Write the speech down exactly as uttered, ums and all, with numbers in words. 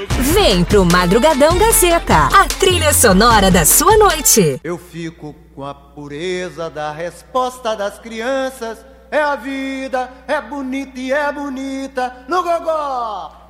Vem pro Madrugadão Gazeta, a trilha sonora da sua noite. Eu fico com a pureza da resposta das crianças. É a vida, é bonita e é bonita no gogó.